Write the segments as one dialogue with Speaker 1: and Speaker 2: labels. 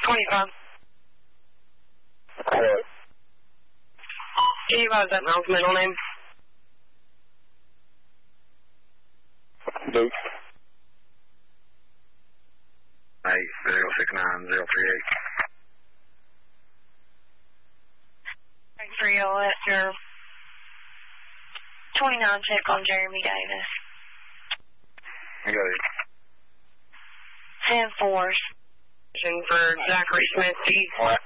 Speaker 1: 25.
Speaker 2: What?
Speaker 1: Can you advise that man's middle name?
Speaker 2: Luke.
Speaker 3: 8069038.
Speaker 1: Thanks for your let your 29 check on Jeremy Davis.
Speaker 3: I got it.
Speaker 1: 10-4. For Zachary Smith,
Speaker 2: What?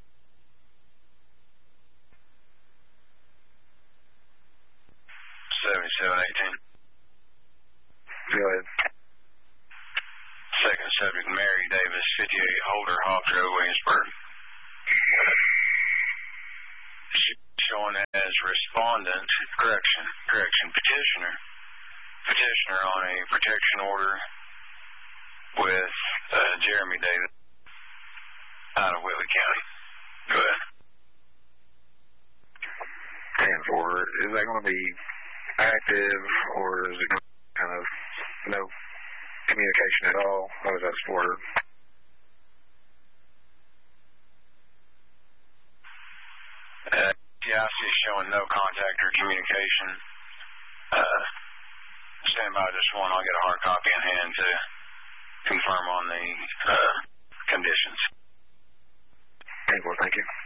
Speaker 3: 7718.
Speaker 2: Go ahead.
Speaker 3: Second subject, Mary Davis, 58 Holder, Hawks Road, Williamsburg. Showing as respondent, petitioner on a protection order with Jeremy Davis out of Whitley County. Go ahead.
Speaker 2: 10-4. Is that going to be active, or is it kind of no communication at all? What was that for?
Speaker 3: Yeah, I see showing no contact or communication. Stand by just one. I'll get a hard copy in hand to confirm on the conditions.
Speaker 2: 10-4, thank you.